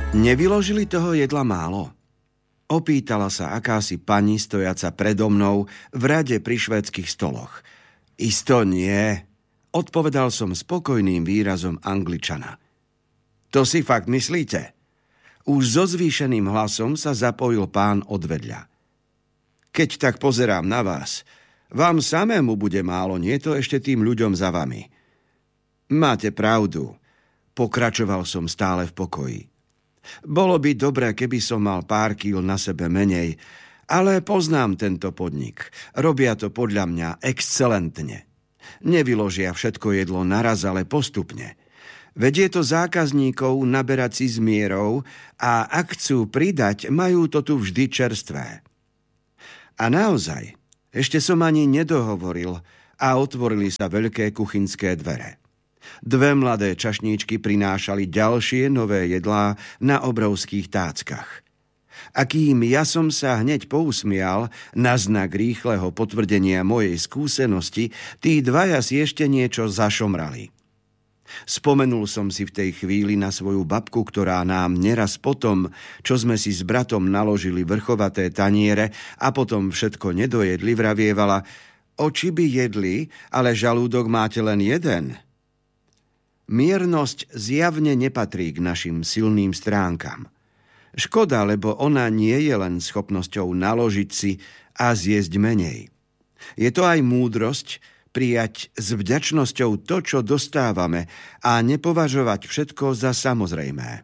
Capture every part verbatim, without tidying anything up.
Nevyložili toho jedla málo? Opýtala sa akási pani stojaca predo mnou v rade pri švédskych stoloch. Isto nie, odpovedal som spokojným výrazom Angličana. To si fakt myslíte? Už so zvýšeným hlasom sa zapojil pán odvedľa. Keď tak pozerám na vás, vám samému bude málo, nie to ešte tým ľuďom za vami. Máte pravdu, pokračoval som stále v pokoji. Bolo by dobré, keby som mal pár kíl na sebe menej, ale poznám tento podnik. Robia to podľa mňa excelentne. Nevyložia všetko jedlo naraz, ale postupne. Veď je to zákazníkov naberať si s mierou a ak chcú pridať, majú to tu vždy čerstvé. A naozaj, ešte som ani nedohovoril a otvorili sa veľké kuchynské dvere. Dve mladé čašníčky prinášali ďalšie nové jedlá na obrovských táckach. A kým ja som sa hneď pousmial na znak rýchleho potvrdenia mojej skúsenosti, tí dvaja si ešte niečo zašomrali. Spomenul som si v tej chvíli na svoju babku, ktorá nám neraz potom, čo sme si s bratom naložili vrchovaté taniere a potom všetko nedojedli, vravievala: oči by jedli, ale žalúdok máte len jeden. Miernosť zjavne nepatrí k našim silným stránkam. Škoda, lebo ona nie je len schopnosťou naložiť si a zjesť menej. Je to aj múdrosť prijať s vďačnosťou to, čo dostávame a nepovažovať všetko za samozrejmé.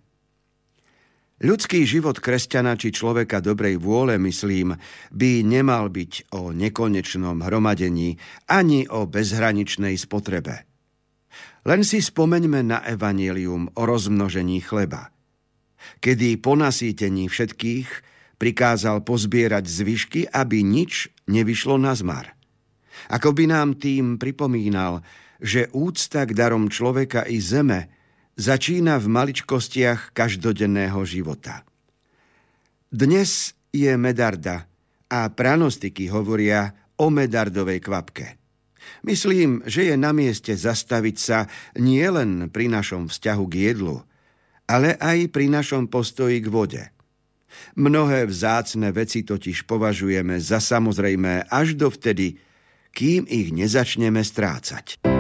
Ľudský život kresťana či človeka dobrej vôle, myslím, by nemal byť o nekonečnom hromadení ani o bezhraničnej spotrebe. Len si spomeňme na evanjelium o rozmnožení chleba. Kedy po nasýtení všetkých prikázal pozbierať zvyšky, aby nič nevyšlo na zmar. Ako by nám tým pripomínal, že úcta k darom človeka i zeme začína v maličkostiach každodenného života. Dnes je medarda a pranostiky hovoria o medardovej kvapke. Myslím, že je na mieste zastaviť sa nielen pri našom vzťahu k jedlu, ale aj pri našom postoji k vode. Mnohé vzácne veci totiž považujeme za samozrejmé až dovtedy, kým ich nezačneme strácať.